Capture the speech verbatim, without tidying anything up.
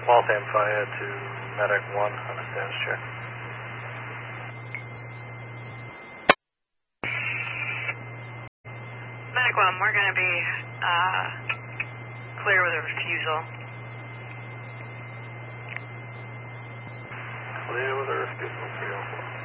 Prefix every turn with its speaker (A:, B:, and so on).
A: Waltham Fire to Medic one on a status check.
B: Medic one, we're going to be uh, clear with a refusal.
A: Clear with a refusal, three oh four.